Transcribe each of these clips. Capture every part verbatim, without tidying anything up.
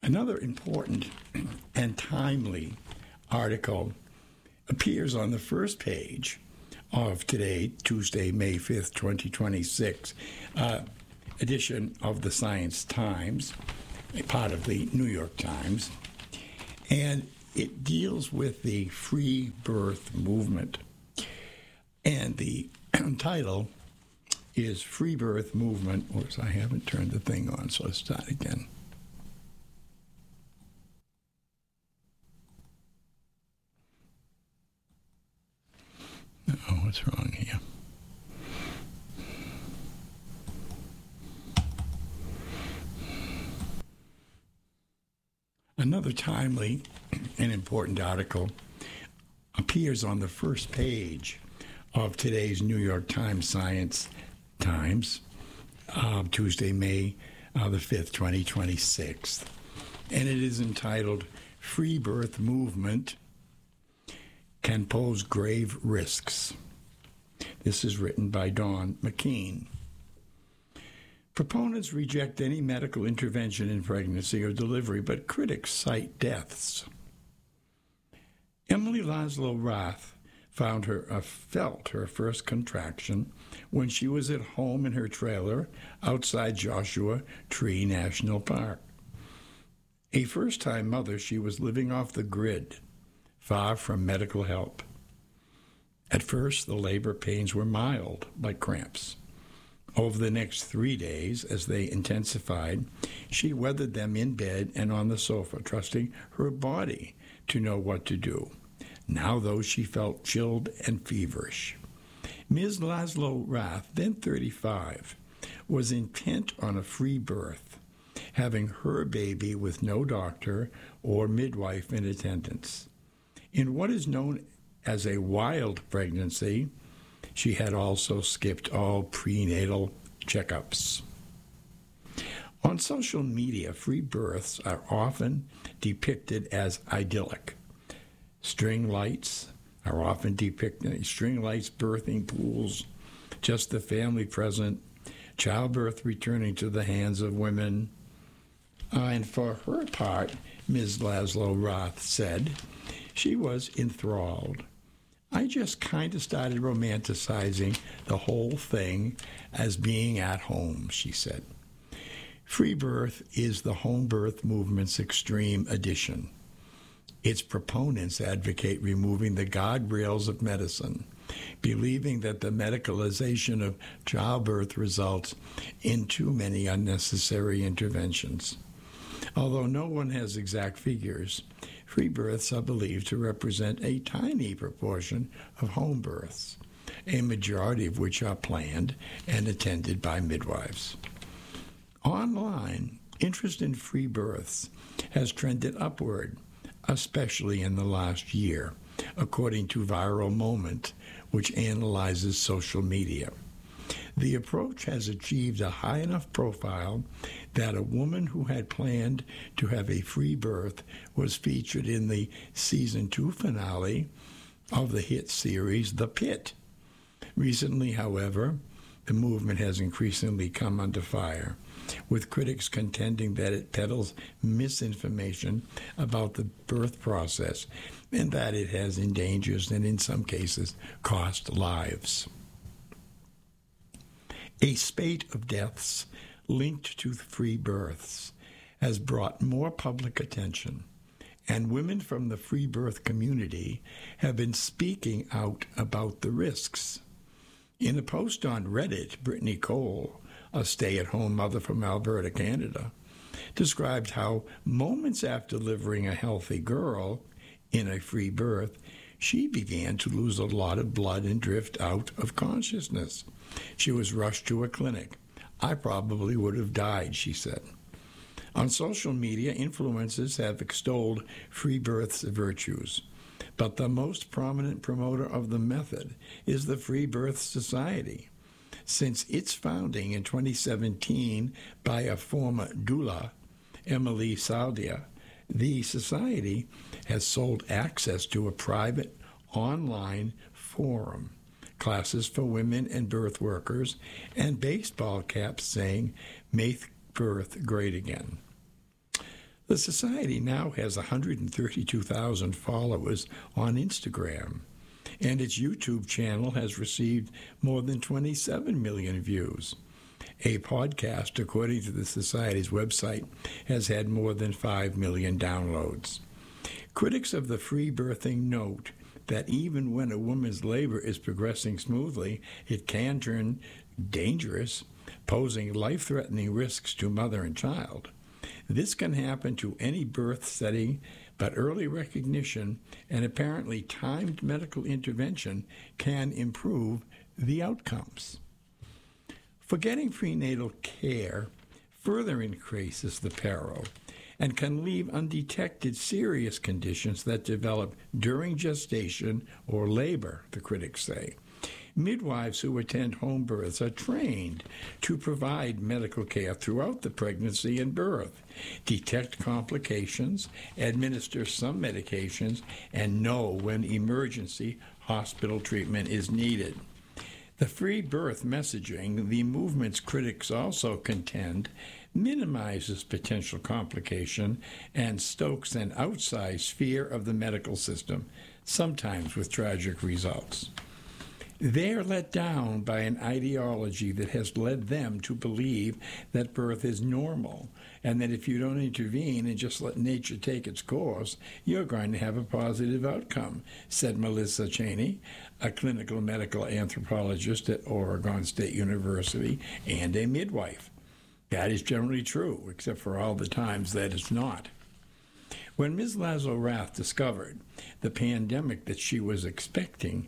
Another important and timely article appears on the first page of today, Tuesday, May fifth, twenty twenty-six, uh, edition of the Science Times, a part of the New York Times, and it deals with the free birth movement. And the title is Free Birth Movement. Oops, I haven't turned the thing on, so let's start again. Oh, what's wrong here? Another timely and important article appears on the first page of today's New York Times Science Times, uh, Tuesday, May uh, the fifth, twenty twenty-six. And it is entitled, Free Birth Movement Can Pose Grave Risks. This is written by Dawn McKean. Proponents reject any medical intervention in pregnancy or delivery, but critics cite deaths. Emily Laszlo Rath found her uh, felt her first contraction when she was at home in her trailer outside Joshua Tree National Park. A first-time mother, she was living off the grid, far from medical help. At first, the labor pains were mild, like cramps. Over the next three days, as they intensified, she weathered them in bed and on the sofa, trusting her body to know what to do. Now, though, she felt chilled and feverish. Miz Laszlo Rath, then thirty-five, was intent on a free birth, having her baby with no doctor or midwife in attendance. In what is known as a wild pregnancy, she had also skipped all prenatal checkups. On social media, free births are often depicted as idyllic. String lights are often depicted, string lights, birthing pools, just the family present, childbirth returning to the hands of women. Uh, and for her part, Miz Laszlo Rath said, she was enthralled. I just kind of started romanticizing the whole thing as being at home, she said. Free birth is the home birth movement's extreme edition. Its proponents advocate removing the guardrails of medicine, believing that the medicalization of childbirth results in too many unnecessary interventions. Although no one has exact figures, free births are believed to represent a tiny proportion of home births, a majority of which are planned and attended by midwives. Online, interest in free births has trended upward, especially in the last year, according to Viral Moment, which analyzes social media. The approach has achieved a high enough profile that a woman who had planned to have a free birth was featured in the season two finale of the hit series The Pit. Recently, however, the movement has increasingly come under fire, with critics contending that it peddles misinformation about the birth process and that it has endangered and, in some cases, cost lives. A spate of deaths linked to free births has brought more public attention, and women from the free birth community have been speaking out about the risks. In a post on Reddit, Brittany Cole, a stay-at-home mother from Alberta, Canada, described how moments after delivering a healthy girl in a free birth, she began to lose a lot of blood and drift out of consciousness. She was rushed to a clinic. I probably would have died, she said. On social media, influencers have extolled free birth's virtues, but the most prominent promoter of the method is the Free Birth Society. Since its founding in twenty seventeen by a former doula, Emily Saldia, the society has sold access to a private online forum, classes for women and birth workers, and baseball caps saying, "Make birth great again." The Society now has one hundred thirty-two thousand followers on Instagram, and its YouTube channel has received more than twenty-seven million views. A podcast, according to the Society's website, has had more than five million downloads. Critics of the free birthing note that even when a woman's labor is progressing smoothly, it can turn dangerous, posing life-threatening risks to mother and child. This can happen to any birth setting, but early recognition and apparently timed medical intervention can improve the outcomes. Forgetting prenatal care further increases the peril and can leave undetected serious conditions that develop during gestation or labor, the critics say. Midwives who attend home births are trained to provide medical care throughout the pregnancy and birth, detect complications, administer some medications, and know when emergency hospital treatment is needed. The free birth messaging, the movement's critics also contend, minimizes potential complication and stokes an outsized fear of the medical system, sometimes with tragic results. They are let down by an ideology that has led them to believe that birth is normal and that if you don't intervene and just let nature take its course, you're going to have a positive outcome, said Melissa Cheney, a clinical medical anthropologist at Oregon State University and a midwife. That is generally true, except for all the times that it's not. When Miz Laszlo-Rath discovered the pandemic that she was expecting,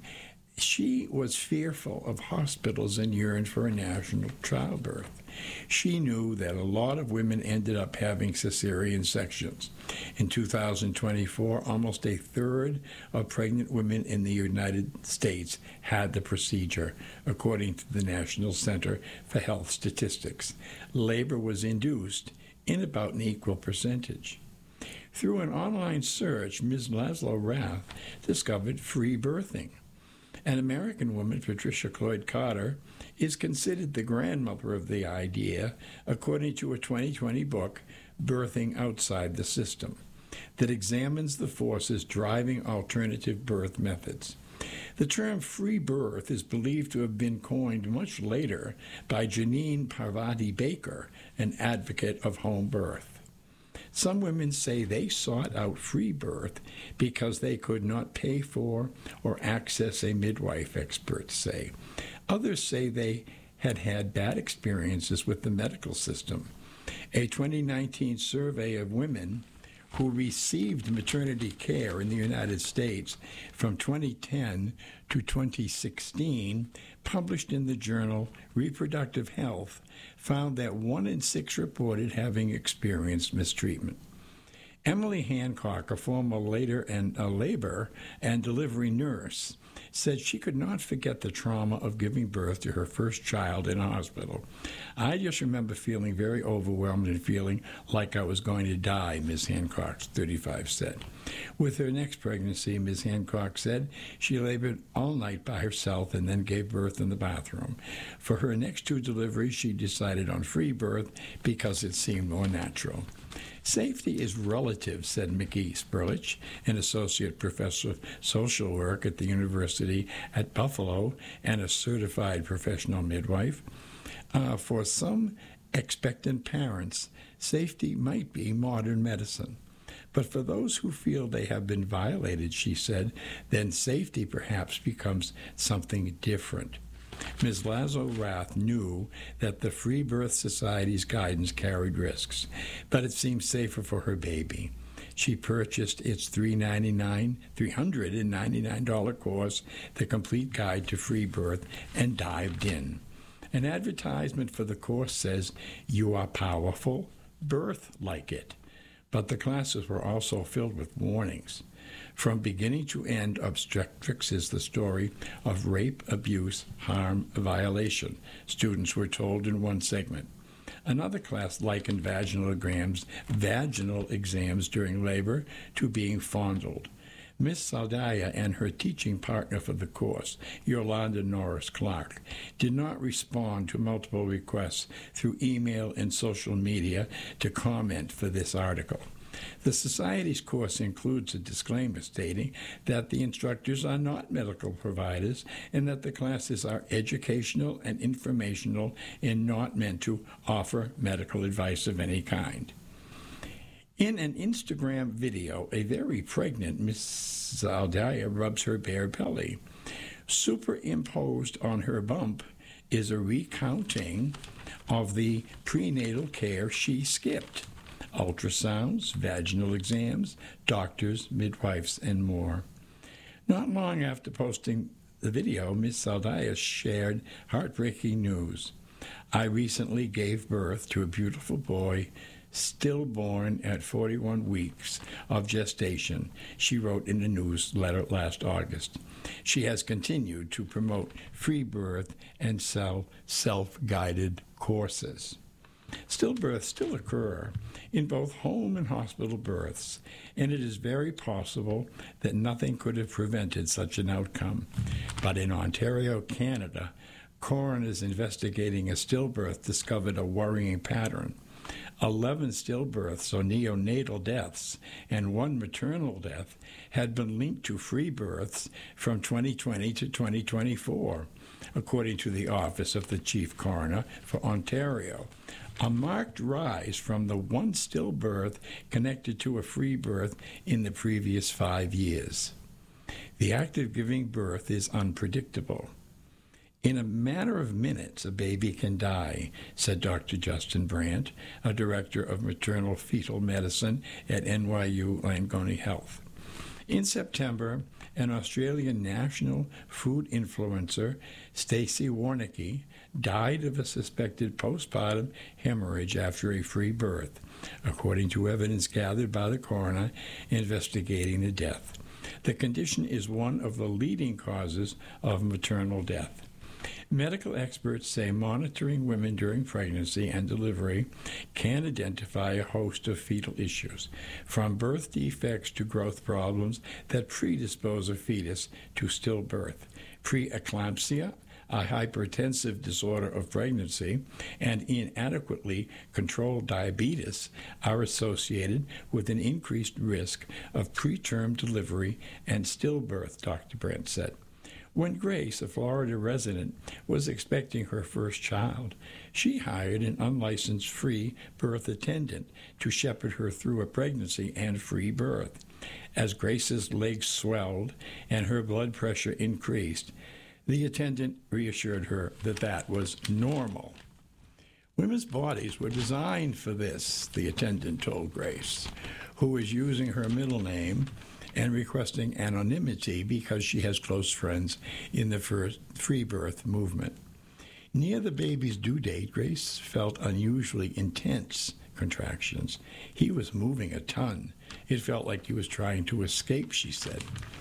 she was fearful of hospitals and yearned for a national childbirth. She knew that a lot of women ended up having cesarean sections. In two thousand twenty-four, almost a third of pregnant women in the United States had the procedure, according to the National Center for Health Statistics. Labor was induced in about an equal percentage. Through an online search, Miz Laszlo-Rath discovered free birthing. An American woman, Patricia Cloyd Carter, is considered the grandmother of the idea, according to a twenty twenty book, Birthing Outside the System, that examines the forces driving alternative birth methods. The term free birth is believed to have been coined much later by Janine Parvati Baker, an advocate of home birth. Some women say they sought out free birth because they could not pay for or access a midwife, experts say. Others say they had had bad experiences with the medical system. A twenty nineteen survey of women who received maternity care in the United States from twenty ten to twenty sixteen, published in the journal Reproductive Health, found that one in six reported having experienced mistreatment. Emily Hancock, a former later and a labor and delivery nurse, said she could not forget the trauma of giving birth to her first child in a hospital. I just remember feeling very overwhelmed and feeling like I was going to die, Miz Hancock, thirty-five, said. With her next pregnancy, Miz Hancock said she labored all night by herself and then gave birth in the bathroom. For her next two deliveries, she decided on free birth because it seemed more natural. Safety is relative, said Mickey Sperlich, an associate professor of social work at the University at Buffalo and a certified professional midwife. Uh, for some expectant parents, safety might be modern medicine. But for those who feel they have been violated, she said, then safety perhaps becomes something different. Miz Laszlo-Rath knew that the Free Birth Society's guidance carried risks, but it seemed safer for her baby. She purchased its three hundred ninety-nine dollars course, The Complete Guide to Free Birth, and dived in. An advertisement for the course says, "You are powerful, birth like it." But the classes were also filled with warnings. From beginning to end, obstetrics is the story of rape, abuse, harm, violation, students were told in one segment. Another class likened vaginal exams, vaginal exams during labor to being fondled. Miss Saldaya and her teaching partner for the course, Yolanda Norris Clark, did not respond to multiple requests through email and social media to comment for this article. The Society's course includes a disclaimer stating that the instructors are not medical providers and that the classes are educational and informational and not meant to offer medical advice of any kind. In an Instagram video, a very pregnant Miss Zaldaya rubs her bare belly. Superimposed on her bump is a recounting of the prenatal care she skipped: ultrasounds, vaginal exams, doctors, midwives, and more. Not long after posting the video, Miss Zaldaya shared heartbreaking news. I recently gave birth to a beautiful boy, stillborn at forty-one weeks of gestation, she wrote in a newsletter last August. She has continued to promote free birth and sell self-guided courses. Stillbirths still occur in both home and hospital births, and it is very possible that nothing could have prevented such an outcome. But in Ontario, Canada, coroners investigating a stillbirth discovered a worrying pattern. Eleven stillbirths or neonatal deaths and one maternal death had been linked to free births from twenty twenty to twenty twenty-four, according to the Office of the Chief Coroner for Ontario. A marked rise from the one stillbirth connected to a free birth in the previous five years. The act of giving birth is unpredictable. In a matter of minutes, a baby can die, said Doctor Justin Brandt, a director of maternal fetal medicine at N Y U Langone Health. In September, an Australian national food influencer, Stacey Warnicki, died of a suspected postpartum hemorrhage after a free birth, according to evidence gathered by the coroner investigating the death. The condition is one of the leading causes of maternal death. Medical experts say monitoring women during pregnancy and delivery can identify a host of fetal issues, from birth defects to growth problems that predispose a fetus to stillbirth. Preeclampsia, a hypertensive disorder of pregnancy, and inadequately controlled diabetes are associated with an increased risk of preterm delivery and stillbirth, Doctor Brent said. When Grace, a Florida resident, was expecting her first child, she hired an unlicensed free birth attendant to shepherd her through a pregnancy and free birth. As Grace's legs swelled and her blood pressure increased, the attendant reassured her that that was normal. Women's bodies were designed for this, the attendant told Grace, who was using her middle name and requesting anonymity because she has close friends in the first free birth movement. Near the baby's due date, Grace felt unusually intense contractions. He was moving a ton. It felt like he was trying to escape, she said.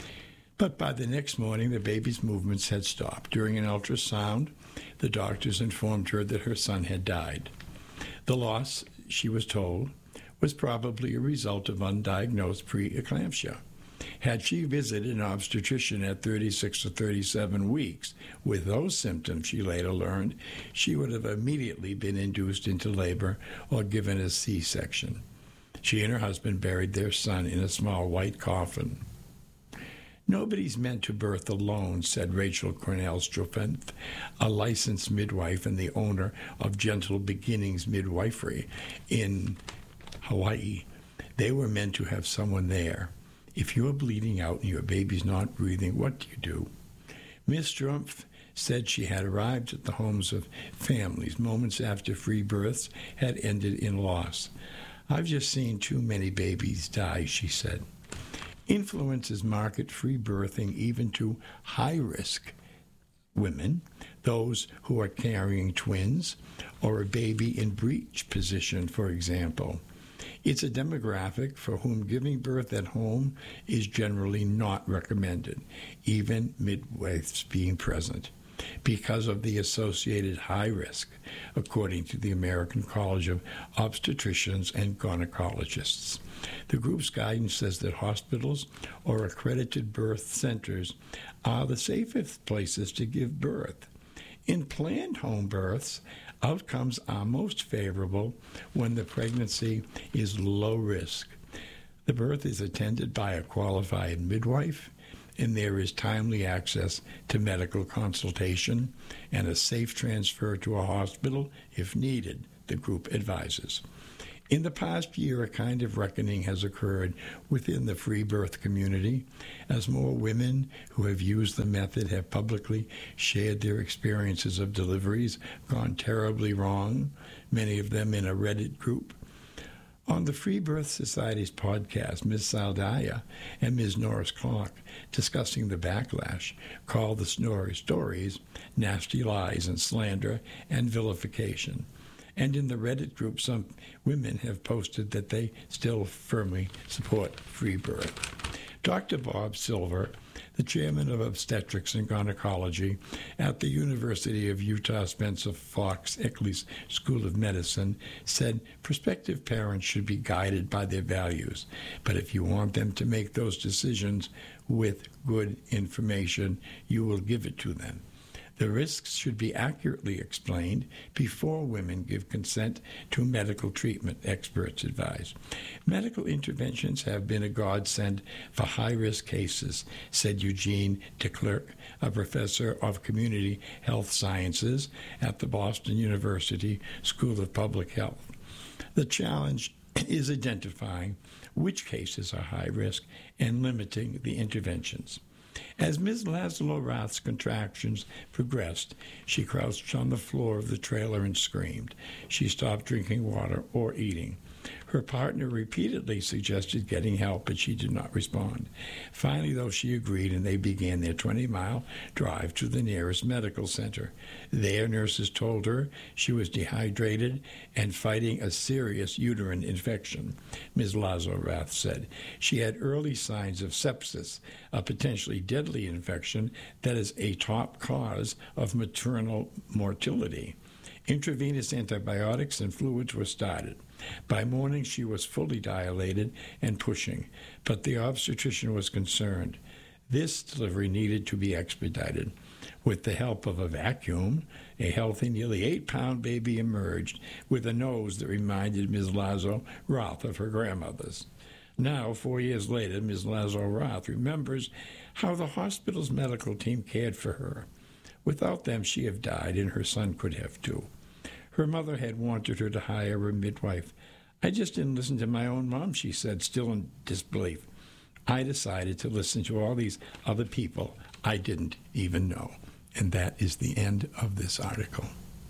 But by the next morning, the baby's movements had stopped. During an ultrasound, the doctors informed her that her son had died. The loss, she was told, was probably a result of undiagnosed preeclampsia. Had she visited an obstetrician at thirty-six or thirty-seven weeks with those symptoms, she later learned, she would have immediately been induced into labor or given a C-section. She and her husband buried their son in a small white coffin. Nobody's meant to birth alone, said Rachel Cornell Strophenth, a licensed midwife and the owner of Gentle Beginnings Midwifery in Hawaii. They were meant to have someone there. If you are bleeding out and your baby's not breathing, what do you do? Miss Strumpf said she had arrived at the homes of families moments after free births had ended in loss. I've just seen too many babies die, she said. Influencers market free birthing even to high-risk women, those who are carrying twins, or a baby in breech position, for example. It's a demographic for whom giving birth at home is generally not recommended, even midwives being present, because of the associated high risk, according to the American College of Obstetricians and Gynecologists. The group's guidance says that hospitals or accredited birth centers are the safest places to give birth. In planned home births, outcomes are most favorable when the pregnancy is low risk. The birth is attended by a qualified midwife, and there is timely access to medical consultation and a safe transfer to a hospital if needed, the group advises. In the past year, a kind of reckoning has occurred within the free birth community as more women who have used the method have publicly shared their experiences of deliveries gone terribly wrong, many of them in a Reddit group. On the Free Birth Society's podcast, Miz Saldaya and Miz Norris Clark, discussing the backlash, called the Snorri stories nasty lies and slander and vilification. And in the Reddit group, some women have posted that they still firmly support free birth. Doctor Bob Silver, the chairman of obstetrics and gynecology at the University of Utah Spencer Fox Eccles School of Medicine, said prospective parents should be guided by their values. But if you want them to make those decisions with good information, you will give it to them. The risks should be accurately explained before women give consent to medical treatment, experts advise. Medical interventions have been a godsend for high-risk cases, said Eugene DeClercq, a professor of community health sciences at the Boston University School of Public Health. The challenge is identifying which cases are high risk and limiting the interventions. As Miz Laszlo Rath's contractions progressed, she crouched on the floor of the trailer and screamed. She stopped drinking water or eating. Her partner repeatedly suggested getting help, but she did not respond. Finally, though, she agreed, and they began their twenty-mile drive to the nearest medical center. There, nurses told her she was dehydrated and fighting a serious uterine infection. Miz Laszlo Rath said she had early signs of sepsis, a potentially deadly infection that is a top cause of maternal mortality. Intravenous antibiotics and fluids were started. By morning, she was fully dilated and pushing, but the obstetrician was concerned. This delivery needed to be expedited. With the help of a vacuum, a healthy, nearly eight-pound baby emerged with a nose that reminded Miz Laszlo Rath of her grandmother's. Now, four years later, Miz Laszlo Rath remembers how the hospital's medical team cared for her. Without them, she had died, and her son could have too. Her mother had wanted her to hire a midwife. I just didn't listen to my own mom, she said, still in disbelief. I decided to listen to all these other people I didn't even know. And that is the end of this article.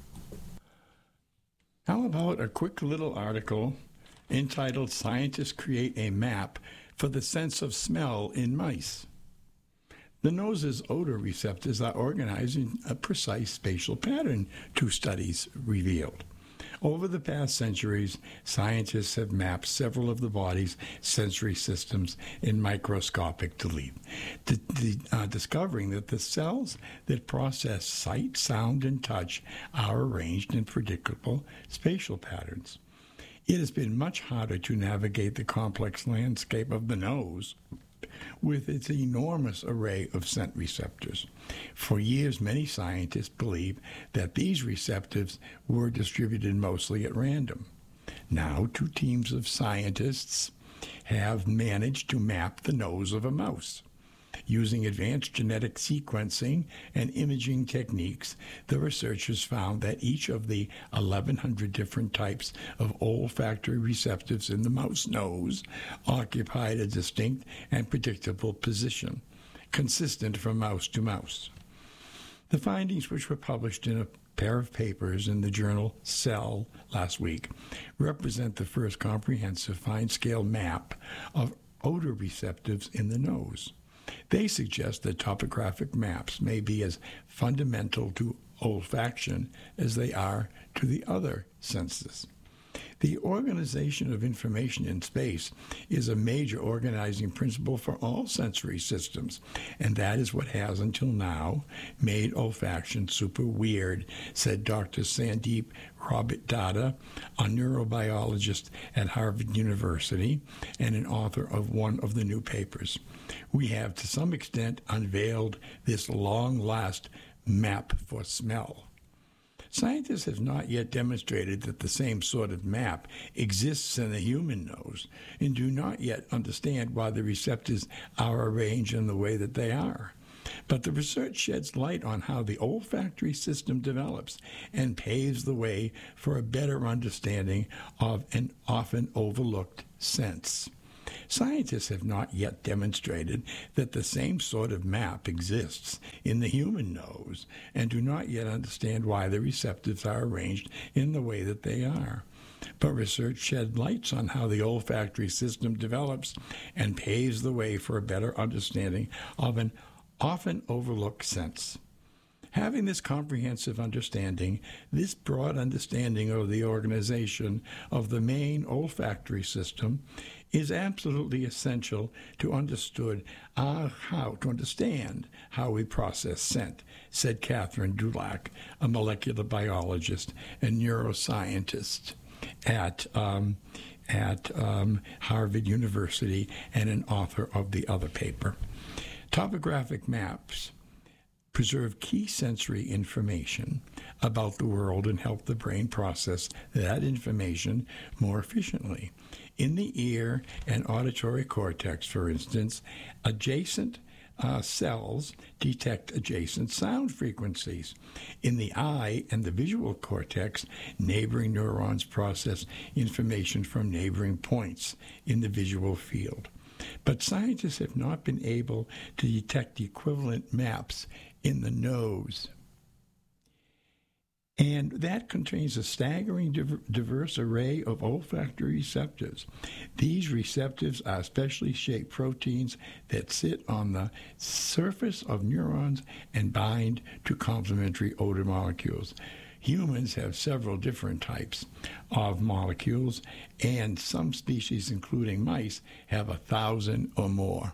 How about a quick little article entitled Scientists Create a Map for the Sense of Smell in Mice? The nose's odor receptors are organized in a precise spatial pattern, two studies revealed. Over the past centuries, scientists have mapped several of the body's sensory systems in microscopic detail, d- d- uh, discovering that the cells that process sight, sound, and touch are arranged in predictable spatial patterns. It has been much harder to navigate the complex landscape of the nose with its enormous array of scent receptors. For years, many scientists believed that these receptors were distributed mostly at random. Now, two teams of scientists have managed to map the nose of a mouse. Using advanced genetic sequencing and imaging techniques, the researchers found that each of the eleven hundred different types of olfactory receptors in the mouse nose occupied a distinct and predictable position, consistent from mouse to mouse. The findings, which were published in a pair of papers in the journal Cell last week, represent the first comprehensive fine-scale map of odor receptors in the nose. They suggest that topographic maps may be as fundamental to olfaction as they are to the other senses. The organization of information in space is a major organizing principle for all sensory systems, and that is what has, until now, made olfaction super weird, said Doctor Sandeep Robert-Datta, a neurobiologist at Harvard University and an author of one of the new papers. We have, to some extent, unveiled this long-last map for smell. Scientists have not yet demonstrated that the same sort of map exists in the human nose and do not yet understand why the receptors are arranged in the way that they are. But the research sheds light on how the olfactory system develops and paves the way for a better understanding of an often overlooked sense. Scientists have not yet demonstrated that the same sort of map exists in the human nose and do not yet understand why the receptors are arranged in the way that they are. But research shed lights on how the olfactory system develops and paves the way for a better understanding of an often overlooked sense. Having this comprehensive understanding, this broad understanding of the organization of the main olfactory system is absolutely essential to understood uh, how to understand how we process scent, said Catherine Dulac, a molecular biologist and neuroscientist at um, at um, Harvard University and an author of the other paper. Topographic maps preserve key sensory information about the world and help the brain process that information more efficiently. In the ear and auditory cortex, for instance, adjacent uh, cells detect adjacent sound frequencies. In the eye and the visual cortex, neighboring neurons process information from neighboring points in the visual field. But scientists have not been able to detect the equivalent maps in the nose. And that contains a staggering diver- diverse array of olfactory receptors. These receptors are specially shaped proteins that sit on the surface of neurons and bind to complementary odor molecules. Humans have several different types of molecules, and some species, including mice, have a thousand or more.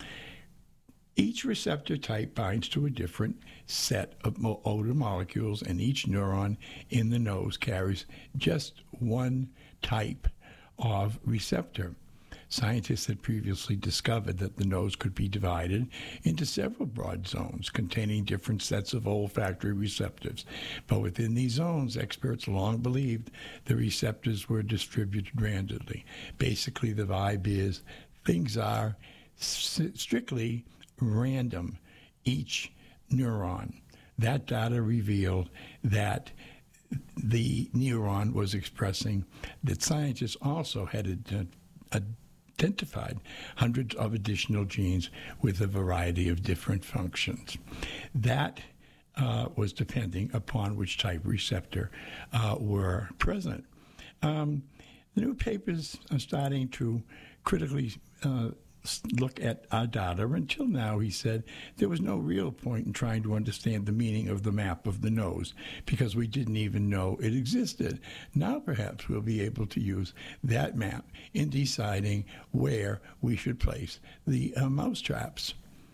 Each receptor type binds to a different set of odor molecules, and each neuron in the nose carries just one type of receptor. Scientists had previously discovered that the nose could be divided into several broad zones containing different sets of olfactory receptors. But within these zones, experts long believed the receptors were distributed randomly. Basically, the vibe is things are s- strictly random, each neuron. That data revealed that the neuron was expressing that scientists also had a, a identified hundreds of additional genes with a variety of different functions. That uh, was depending upon which type receptor uh, were present. Um, the new papers are starting to critically uh, look at our data. Until now, he said, there was no real point in trying to understand the meaning of the map of the nose because we didn't even know it existed. Now perhaps we'll be able to use that map in deciding where we should place the uh, mouse traps.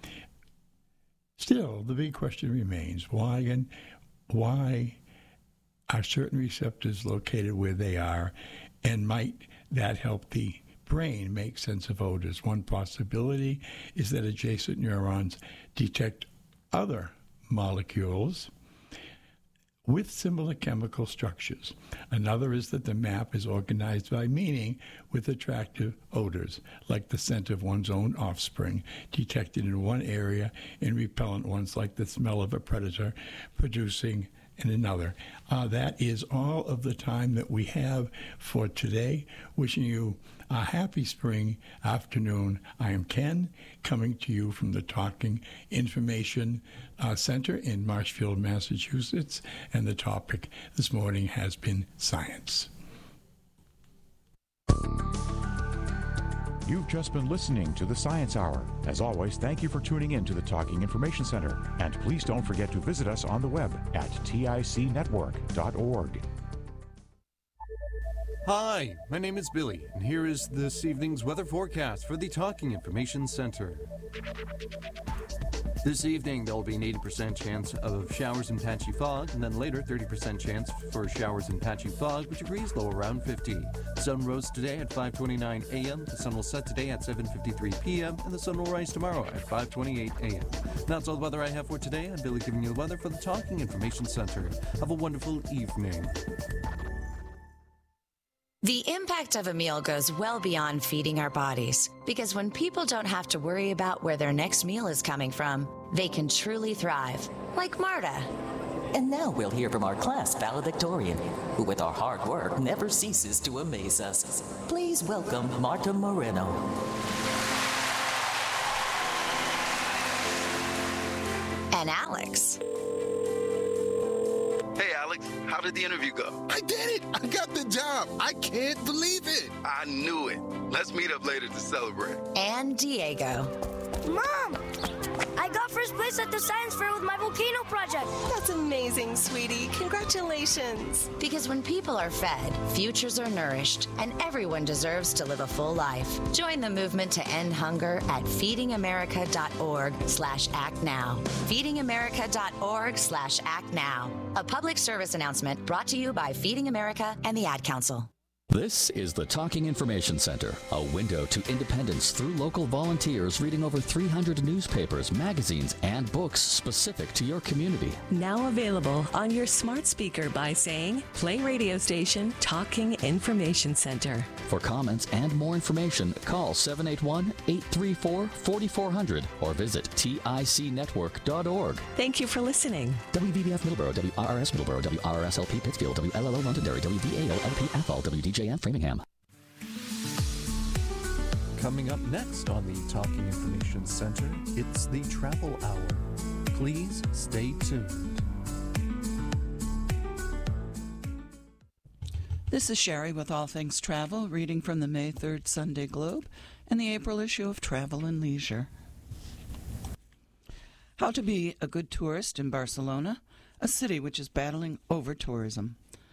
Still, the big question remains, why and why are certain receptors located where they are, and might that help the brain make sense of odors? One possibility is that adjacent neurons detect other molecules with similar chemical structures. Another is that the map is organized by meaning with attractive odors, like the scent of one's own offspring, detected in one area, and repellent ones like the smell of a predator producing in another. Uh, that is all of the time that we have for today. Wishing you a happy spring afternoon. I am Ken, coming to you from the Talking Information uh, Center in Marshfield, Massachusetts, and the topic this morning has been science. You've just been listening to the Science Hour. As always, thank you for tuning in to the Talking Information Center. And please don't forget to visit us on the web at tic network dot org. Hi, my name is Billy, and here is this evening's weather forecast for the Talking Information Center. This evening, there will be an eighty percent chance of showers and patchy fog, and then later, thirty percent chance for showers and patchy fog, with degrees low around fifty. The sun rose today at five twenty-nine a.m., the sun will set today at seven fifty-three p.m., and the sun will rise tomorrow at five twenty-eight a.m. That's all the weather I have for today. I'm Billy giving you the weather for the Talking Information Center. Have a wonderful evening. The impact of a meal goes well beyond feeding our bodies, because when people don't have to worry about where their next meal is coming from, they can truly thrive, like Marta. And now we'll hear from our class valedictorian, who with our hard work never ceases to amaze us. Please welcome Marta Moreno. And Alex. Hey, Alex, how did the interview go? I did it! I got the job! I can't believe it! I knew it. Let's meet up later to celebrate. And Diego. Mom! I got first place at the science fair with my volcano project. That's amazing, sweetie. Congratulations. Because when people are fed, futures are nourished, and everyone deserves to live a full life. Join the movement to end hunger at feedingamerica.org slash act now. feedingamerica.org slash act now. A public service announcement brought to you by Feeding America and the Ad Council. This is the Talking Information Center, a window to independence through local volunteers reading over three hundred newspapers, magazines, and books specific to your community. Now available on your smart speaker by saying, play radio station Talking Information Center. For comments and more information, call seven eight one, eight three four, four four zero zero or visit tic network dot org. Thank you for listening. W V B F Middleborough, W R R S Middleborough, W R R S L P Pittsfield, W L L O Londonderry, W V A O L P Athol, W D J M Framingham. Coming up next on the Talking Information Center, it's the Travel Hour. Please stay tuned. This is Sherry with All Things Travel, reading from the May third Sunday Globe and the April issue of Travel and Leisure. How to be a good tourist in Barcelona, a city which is battling over-tourism.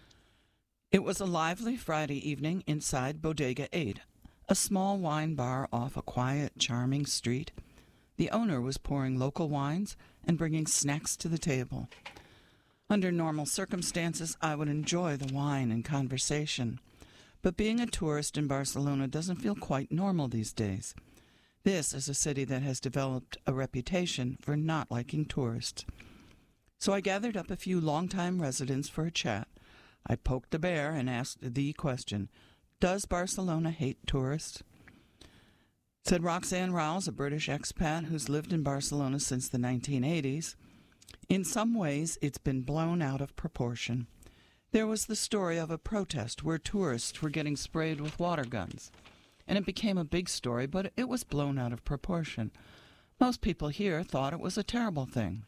It was a lively Friday evening inside Bodega eight, a small wine bar off a quiet, charming street. The owner was pouring local wines and bringing snacks to the table. Under normal circumstances, I would enjoy the wine and conversation. But being a tourist in Barcelona doesn't feel quite normal these days. This is a city that has developed a reputation for not liking tourists. So I gathered up a few longtime residents for a chat. I poked the bear and asked the question, does Barcelona hate tourists? Said Roxanne Rouse, a British expat who's lived in Barcelona since the nineteen eighties. In some ways, it's been blown out of proportion. There was the story of a protest where tourists were getting sprayed with water guns. And it became a big story, but it was blown out of proportion. Most people here thought it was a terrible thing.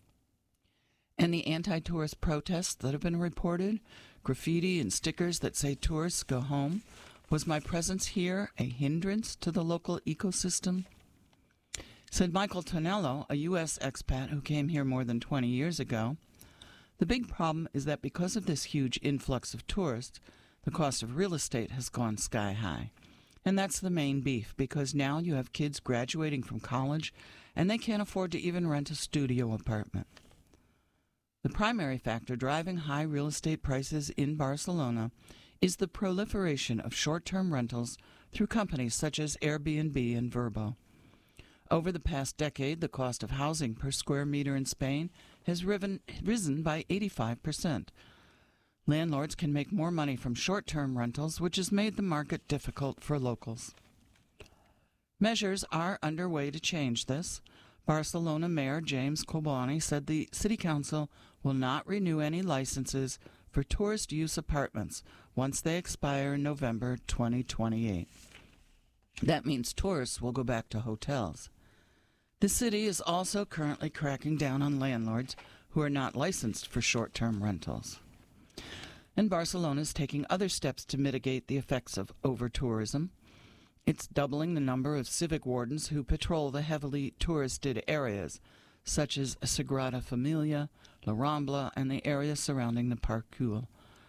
And the anti-tourist protests that have been reported, graffiti and stickers that say tourists go home, was my presence here a hindrance to the local ecosystem? Said Michael Tonello, a U S expat who came here more than twenty years ago, the big problem is that because of this huge influx of tourists, the cost of real estate has gone sky high. And that's the main beef, because now you have kids graduating from college and they can't afford to even rent a studio apartment. The primary factor driving high real estate prices in Barcelona is the proliferation of short-term rentals through companies such as Airbnb and Vrbo. Over the past decade, the cost of housing per square meter in Spain has riven, risen by eighty-five percent. Landlords can make more money from short-term rentals, which has made the market difficult for locals. Measures are underway to change this. Barcelona Mayor James Colboni said the City Council will not renew any licenses for tourist-use apartments once they expire in November twenty twenty-eight. That means tourists will go back to hotels. The city is also currently cracking down on landlords who are not licensed for short-term rentals. And Barcelona is taking other steps to mitigate the effects of over-tourism. It's doubling the number of civic wardens who patrol the heavily touristed areas, such as Sagrada Familia, La Rambla, and the area surrounding the Parc Güell.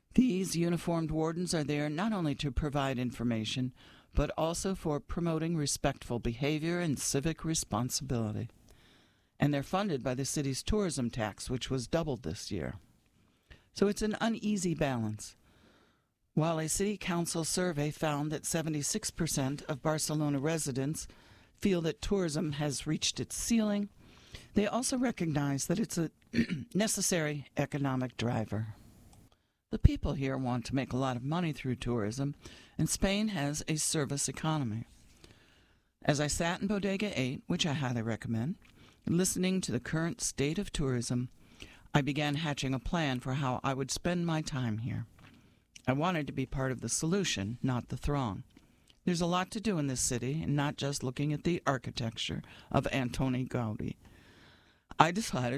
These uniformed wardens are there not only to provide information, but also for promoting respectful behavior and civic responsibility. And they're funded by the city's tourism tax, which was doubled this year. So it's an uneasy balance. While a city council survey found that seventy-six percent of Barcelona residents feel that tourism has reached its ceiling, they also recognize that it's a necessary economic driver. The people here want to make a lot of money through tourism, and Spain has a service economy. As I sat in Bodega eight, which I highly recommend, listening to the current state of tourism, I began hatching a plan for how I would spend my time here. I wanted to be part of the solution, not the throng. There's a lot to do in this city, and not just looking at the architecture of Antoni Gaudi. I decided